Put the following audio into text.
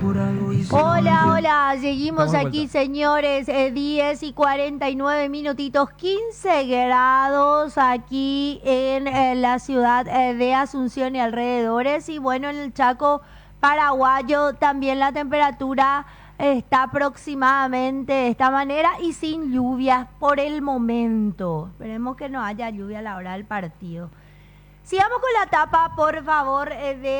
Hola, hola, seguimos Estamos de aquí, vuelta. señores, 10 y 49 minutitos, 15 grados aquí en la ciudad de Asunción y alrededores. Y bueno, en el Chaco paraguayo también la temperatura está aproximadamente de esta manera y sin lluvias por el momento. Esperemos que no haya lluvia a la hora del partido. Sigamos con la tapa, por favor, de